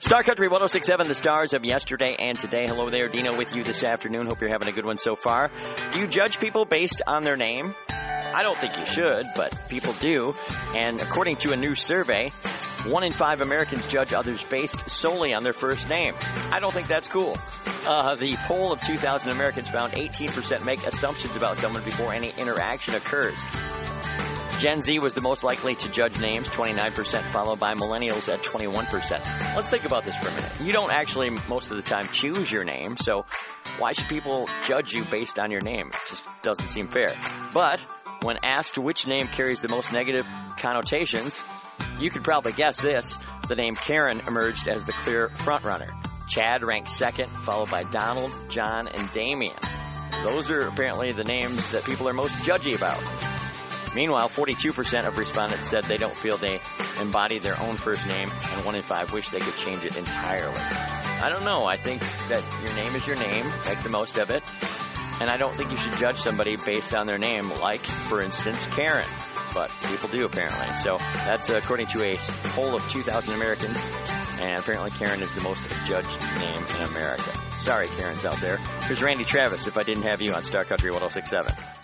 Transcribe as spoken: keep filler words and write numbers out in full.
Star Country one oh six point seven, the stars of yesterday and today. Hello there, Dino with you this afternoon. Hope you're having a good one so far. Do you judge people based on their name? I don't think you should, but people do. And according to a new survey, one in five Americans judge others based solely on their first name. I don't think that's cool. Uh, the poll of two thousand Americans found eighteen percent make assumptions about someone before any interaction occurs. Gen Z was the most likely to judge names, twenty-nine percent, followed by millennials at twenty-one percent. Let's think about this for a minute. You don't actually, most of the time, choose your name, so why should people judge you based on your name? It just doesn't seem fair. But when asked which name carries the most negative connotations, you could probably guess this. The name Karen emerged as the clear frontrunner. Chad ranked second, followed by Donald, John, and Damien. Those are apparently the names that people are most judgy about. Meanwhile, forty-two percent of respondents said they don't feel they embody their own first name, and one in five wish they could change it entirely. I don't know. I think that your name is your name. Make the most of it. And I don't think you should judge somebody based on their name, like, for instance, Karen. But people do, apparently. So that's according to a poll of two thousand Americans. And apparently Karen is the most judged name in America. Sorry, Karens out there. Here's Randy Travis, if I didn't have you on Star Country one oh six point seven.